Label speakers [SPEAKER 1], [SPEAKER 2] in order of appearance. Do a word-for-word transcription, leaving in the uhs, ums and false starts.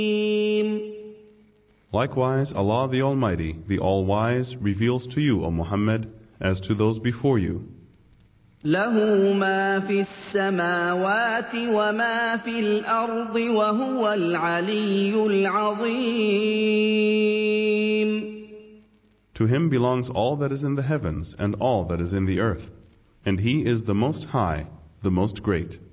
[SPEAKER 1] Likewise, Allah the Almighty, the All-Wise, reveals to you, O Muhammad, as to those before you.
[SPEAKER 2] له ما في السماوات وما في الأرض وهو العلي العظيم.
[SPEAKER 1] To him belongs all that is in the heavens and all that is in the earth, and he is the Most High, the Most Great.